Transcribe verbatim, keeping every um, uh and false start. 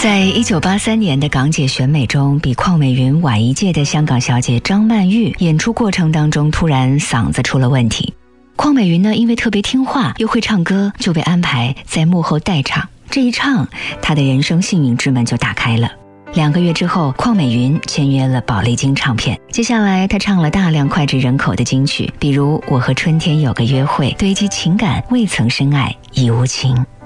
在一九八三年的港姐选美中，比邝美云晚一届的香港小姐张曼玉演出过程当中突然嗓子出了问题。邝美云呢，因为特别听话又会唱歌，就被安排在幕后代唱。这一唱，她的人生幸运之门就打开了。两个月之后，邝美云签约了宝丽金唱片。接下来，她唱了大量脍炙人口的金曲，比如《我和春天有个约会》，堆积情感，未曾深爱已无情。